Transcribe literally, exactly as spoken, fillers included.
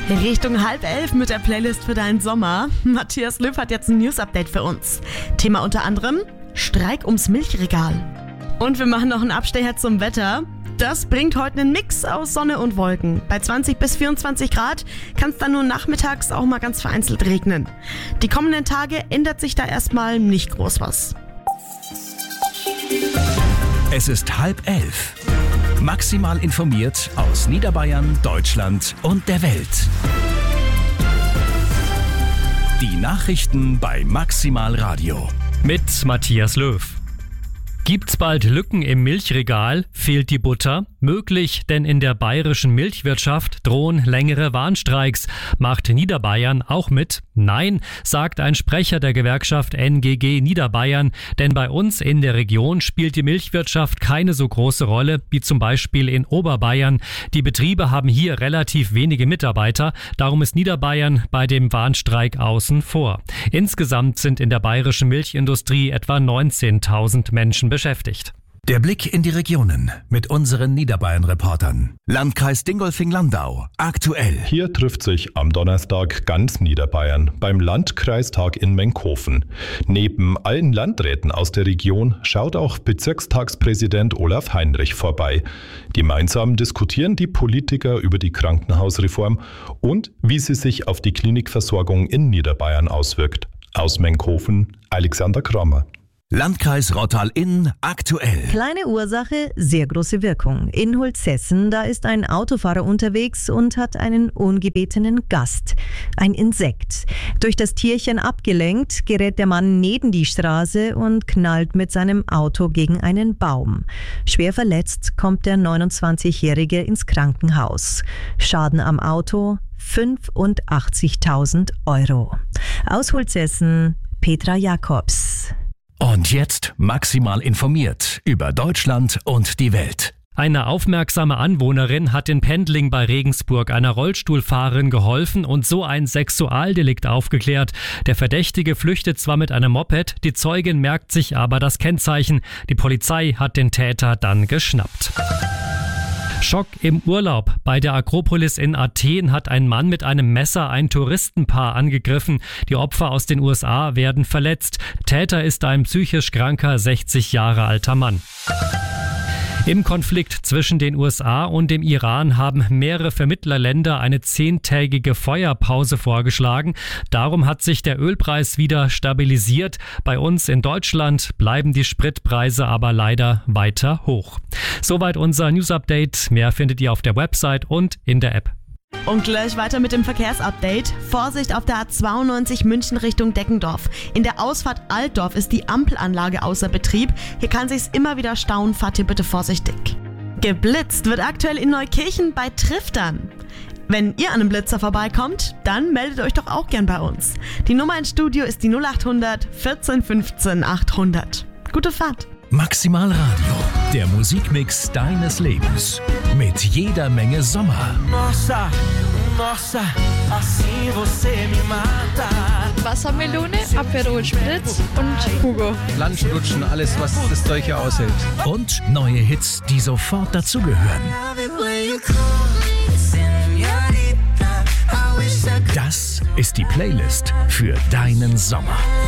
Richtung halb elf mit der Playlist für deinen Sommer. Matthias Löw hat jetzt ein News-Update für uns. Thema unter anderem Streik ums Milchregal. Und wir machen noch einen Abstecher zum Wetter. Das bringt heute einen Mix aus Sonne und Wolken. Bei zwanzig bis vierundzwanzig Grad kann es dann nur nachmittags auch mal ganz vereinzelt regnen. Die kommenden Tage ändert sich da erstmal nicht groß was. Es ist halb elf. Maximal informiert aus Niederbayern, Deutschland und der Welt. Die Nachrichten bei Maximal Radio. Mit Matthias Löw. Gibt's bald Lücken im Milchregal? Fehlt die Butter? Möglich, denn in der bayerischen Milchwirtschaft drohen längere Warnstreiks. Macht Niederbayern auch mit? Nein, sagt ein Sprecher der Gewerkschaft N G G Niederbayern, denn bei uns in der Region spielt die Milchwirtschaft keine so große Rolle wie zum Beispiel in Oberbayern. Die Betriebe haben hier relativ wenige Mitarbeiter, darum ist Niederbayern bei dem Warnstreik außen vor. Insgesamt sind in der bayerischen Milchindustrie etwa neunzehntausend Menschen beschäftigt. Der Blick in die Regionen mit unseren Niederbayern-Reportern. Landkreis Dingolfing-Landau. Aktuell. Hier trifft sich am Donnerstag ganz Niederbayern beim Landkreistag in Menkhofen. Neben allen Landräten aus der Region schaut auch Bezirkstagspräsident Olaf Heinrich vorbei. Gemeinsam diskutieren die Politiker über die Krankenhausreform und wie sie sich auf die Klinikversorgung in Niederbayern auswirkt. Aus Menkhofen, Alexander Kramer. Landkreis Rottal-Inn aktuell. Kleine Ursache, sehr große Wirkung. In Holzhessen, da ist ein Autofahrer unterwegs und hat einen ungebetenen Gast. Ein Insekt. Durch das Tierchen abgelenkt, gerät der Mann neben die Straße und knallt mit seinem Auto gegen einen Baum. Schwer verletzt kommt der neunundzwanzigjährige ins Krankenhaus. Schaden am Auto fünfundachtzigtausend Euro. Aus Holzhessen, Petra Jakobs. Und jetzt maximal informiert über Deutschland und die Welt. Eine aufmerksame Anwohnerin hat in Pendling bei Regensburg einer Rollstuhlfahrerin geholfen und so ein Sexualdelikt aufgeklärt. Der Verdächtige flüchtet zwar mit einem Moped, die Zeugin merkt sich aber das Kennzeichen. Die Polizei hat den Täter dann geschnappt. Schock im Urlaub. Bei der Akropolis in Athen hat ein Mann mit einem Messer ein Touristenpaar angegriffen. Die Opfer aus den U S A werden verletzt. Täter ist ein psychisch kranker, sechzig Jahre alter Mann. Im Konflikt zwischen den U S A und dem Iran haben mehrere Vermittlerländer eine zehntägige Feuerpause vorgeschlagen. Darum hat sich der Ölpreis wieder stabilisiert. Bei uns in Deutschland bleiben die Spritpreise aber leider weiter hoch. Soweit unser News-Update. Mehr findet ihr auf der Website und in der App. Und gleich weiter mit dem Verkehrsupdate. Vorsicht auf der A zweiundneunzig München Richtung Deckendorf. In der Ausfahrt Altdorf ist die Ampelanlage außer Betrieb. Hier kann sich's immer wieder stauen, fahrt ihr bitte vorsichtig. Geblitzt wird aktuell in Neukirchen bei Triftern. Wenn ihr an einem Blitzer vorbeikommt, dann meldet euch doch auch gern bei uns. Die Nummer ins Studio ist die null achthundert vierzehn fünfzehn achthundert. Gute Fahrt! Maximal Radio, der Musikmix deines Lebens. Mit jeder Menge Sommer. Nossa, nossa, assim você me mata. Wassermelone, Aperol Spritz und Hugo. Lunch, alles, was das Zeug hier aushält. Und neue Hits, die sofort dazugehören. Das ist die Playlist für deinen Sommer.